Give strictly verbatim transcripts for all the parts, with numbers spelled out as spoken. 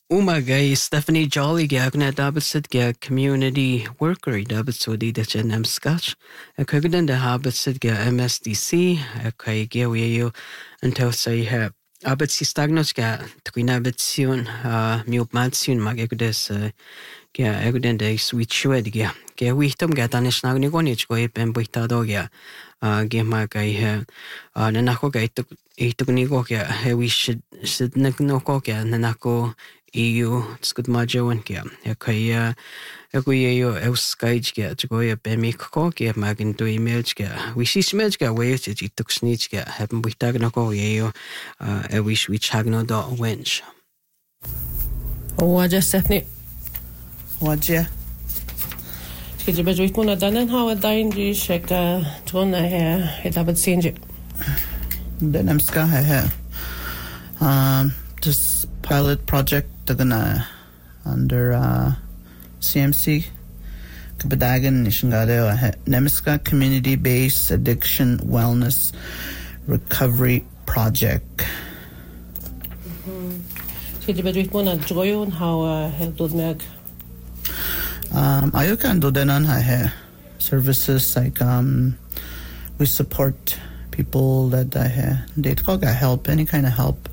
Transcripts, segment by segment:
Umagay Stephanie Jolly gagna dapat sit ga community worker dapat so di da chen am scotch. A kagadan da habit sit ga M S D C a kay ga wiyo until say ha abit si stagnos ga tuina bit soon uh miup matsun mag egudes ga egudan da sweet shwed ga ga wichtom ga tanish nagni gonich go ipem buitado ga ga magay ha nanako ga ituk ituk ni go ga we should should nagno ga nanako E U skud majoan kia. Ja kai ja ku ye yo euskaij kia to go ja bemi ko kia magin do email kia. We see smej kia we it it tuk snitch kia haben we tag no go ye yo uh we we chag no do wench. Waja Stephanie. Waja. Skid je bedoelt mo na danen hawa dain di sheka tona he het abet sinje. Den emska he. Um this pilot project gonna under uh, C M C Kabadagan Nishingado Nemiska Community Based Addiction Wellness Recovery Project. Skid je bedoelt mo na joyon hawa he dod meg. Um ayukan do denan ha services like um we support people that uh, they call help, any kind of help.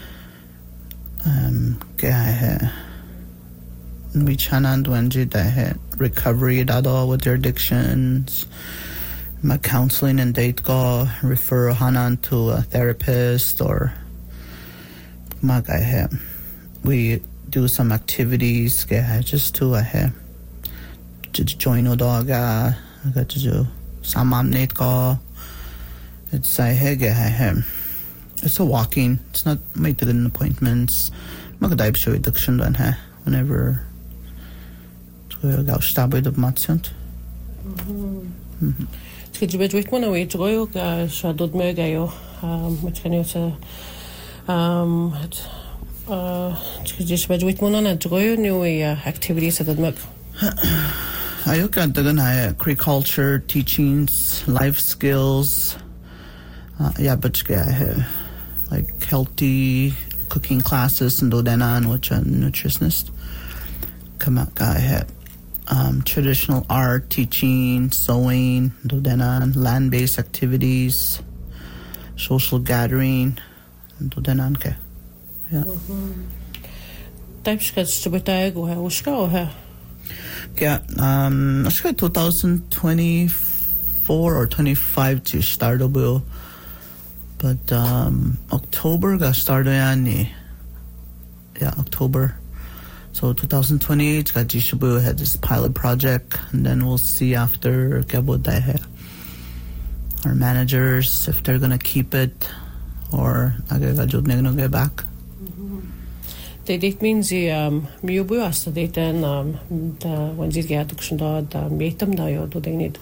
Um, kaya we chanan duenji da recovery dado with their addictions, my counseling and date go refer hanan to a therapist or magay we do some activities kaya just to a to join a dog uh got to do some amnate go it's a hege it's a walking. It's not made to an appointments. Magadive show addiction dan ha. Whenever go go stabid of matsunt. Mhm. Skid je bedoelt mo na we go ga sha dod meg ayo. Um which can you say um het uh skid je bedoelt mo na go new activities at meg. Ayo ka dagan ha agriculture teachings, life skills. Uh, yeah, but uh, like healthy cooking classes and dodenan, which are nutritionist. Come out, guy um, traditional art teaching, sewing, dodenan, land-based activities, social gathering, dodenan ke. Yeah. Type sketch to betay go ha uska o ha. Yeah, um, I think twenty twenty-four or twenty-five to start a bill. But um, October got started yani. Yeah, October. So twenty twenty-eight got Jishibu had this pilot project, and then we'll see after Gabodaihe our managers if they're gonna keep it or agagajud get back. Det det means the um miubu asta det den um the when they get addiction da da metam da yo do they need.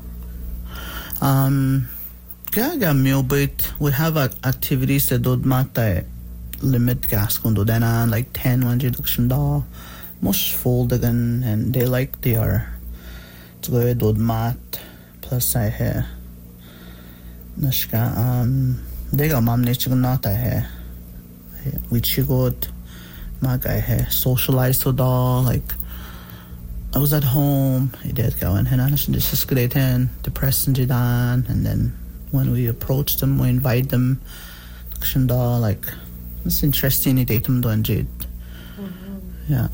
Um. Gaga milbit we have uh, activities that don't matter limit gas kondo dena like ten one reduction da most fold again and they like they are to go dod mat plus I have nashka um they got mam nature not I have which you got my guy have socialized to da like I was at home I did go and hanash this is great and depressed and jidan and then when we approach them, we invite them. Like it's interesting. It item do indeed. Yeah.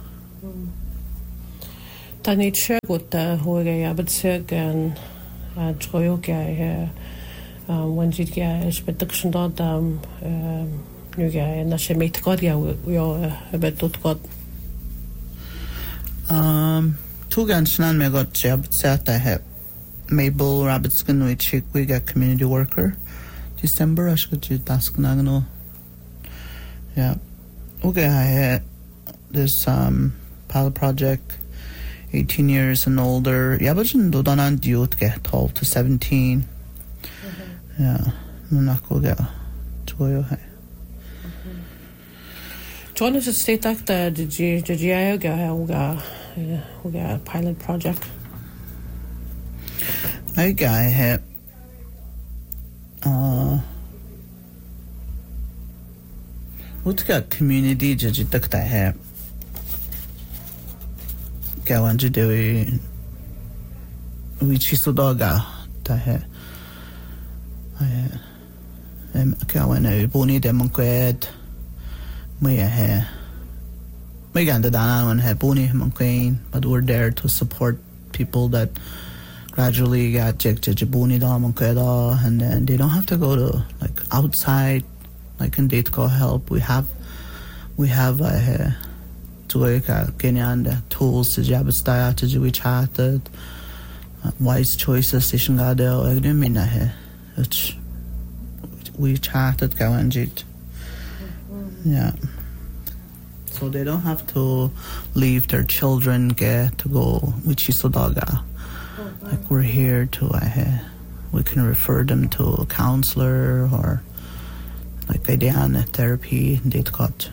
Tani tsheg ut hoge ja betseg en troyo ga when you ga expectation dat um nu ga na she met god ja we bet tot god. Um two gans nan me got job set I have. Mabel Rabbitskin which we got community worker December I should task nagano. Yeah. Okay, I had this um pilot project eighteen years and older. Yeah, but do donan youth get twelve to seventeen. Yeah. Nako ga toyo hai. John is a state actor did you did you ga ga ga pilot project. I guy had uh उसका community जज तकता है क्या वंजे देवी विची सुदागा ता है क्या वने बोनी Democrat मैं है मैं गंदा दाना वन है बोनी हम कहीं but we're there to support people that gradually got check check boni dam and then they don't have to go to like outside like in date call help we have we have uh to like Kenyan tools to jab style to do chat uh, wise choices station ga de I don't mean that it's we chatted kawanjit yeah so they don't have to leave their children get to go which is sodaga like we're here to uh, we can refer them to a counselor or like ideana therapy date cut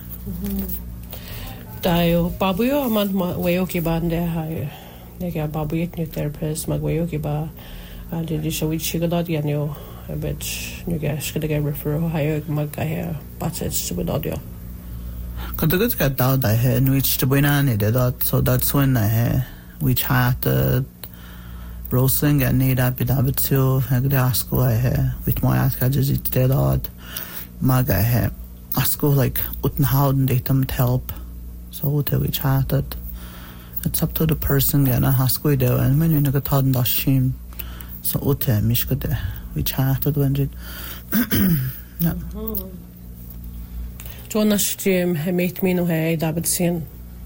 tayo babuyo man wayo ki ba nde ha nega babuyo ni therapist magwayo ki ba de di show which go dot yanyo a bit nega skada ga refer hayo magaya budget to with audio kadagat ka daw da he which to buena ni de dot so that's when I we chatted Rosling and need up with Abitsu, Hagde Asko, I with my Askajis, it's dead odd. Maga, I Asko like Utenhauden, they come help. So, till we chatted. It's up to the person, and I Asko, and when you got Todd and Dashim. So, Ute, Mishkade, we chatted when it. Yeah. Jonas Jim, he made me no hay, David Sin.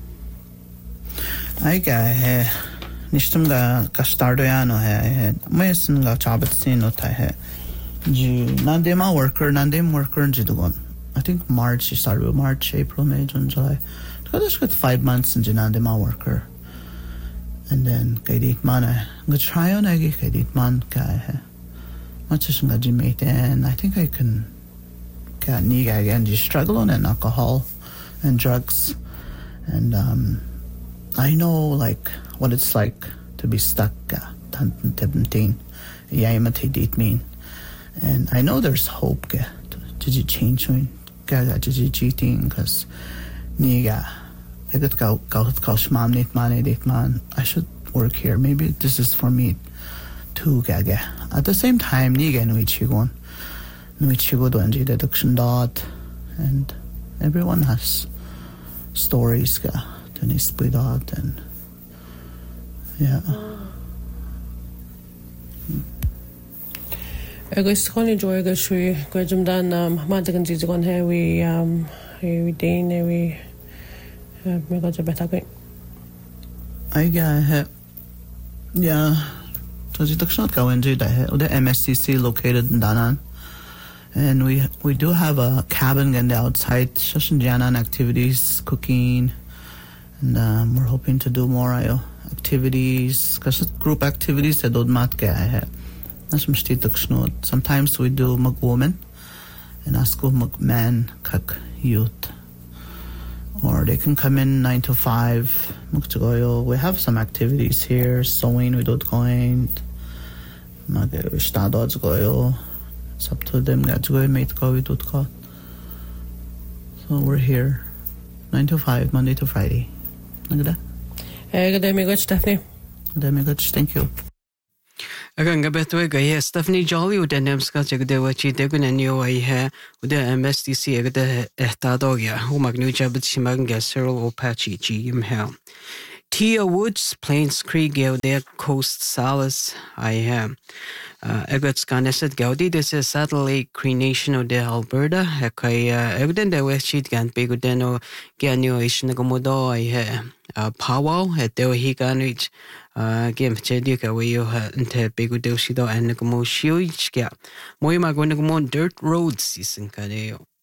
I got Nishtum ga ka stardo yano hai mayasin ga chabat sino ta hai ji nandema worker nandem worker jidugon I think March she started with March April May June July because got five months in nandema worker and then kaidit mana ga try on agi kaidit man ka hai much is ga jimate and I think I can ka ni ga again just struggle on and alcohol and drugs and um I know like what it's like to be stuck tantan seventeen yeah did mean and I know there's hope to to change when ga to cheating cuz niga I got go go cost mom need money dit man I should work here maybe this is for me too gaga at the same time niga no ichigon no ichigo do and deduction dot and everyone has stories ga to ni split out and yeah. I guess can enjoy the show. Go jump down. Um, Madagan is going here. We um, we Dane. We uh, we got a better going. I got yeah. So the talk go into the the M S C C located in Danan, and we we do have a cabin and outside Shashan Janan activities, cooking, and um, we're hoping to do more. I. Activities, because group activities that don't matter. Sometimes we do mag woman and ask mag man kak youth, or they can come in nine to five. We have some activities here. Sewing we don't going. Mag stadods goyo. It's up to them. Gats go mate go we don't go. So we're here nine to five, Monday to Friday. Nagda. Good day, Miguel Stephanie. Good day, Miguel. Thank you. Again, Gabeto, Gaya, Stephanie Jolly, with the names got a day what she did and you I have with the M S D C, the Ehtadogia, who Magnu Jabit Shimanga, Cyril Opachi, G M Hell. Tia Woods, Plains Creek, Gaudia, Coast Salas, I have. Egot Scaneset Gaudi, this is Satellite Cree Nation of the Alberta, Hekai, Egden, the West Sheet Gan Pigudeno, Ganio Ishinagomodo, I have. Powwow at the Higanich game Cheduka where you had into Bigudoshido and Nagomo Shiuichka. Moima going to go on dirt road season, Cadeo.